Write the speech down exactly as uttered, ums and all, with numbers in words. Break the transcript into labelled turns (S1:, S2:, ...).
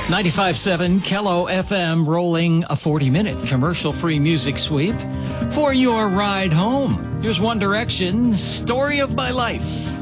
S1: ninety-five point seven Kello F M rolling a forty-minute commercial-free music sweep for your ride home. Here's One Direction, Story of My Life.